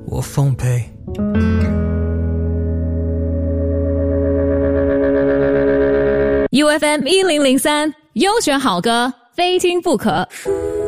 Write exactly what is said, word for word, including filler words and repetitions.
我奉陪。 U F M 一零零三，优选好歌，非听不可。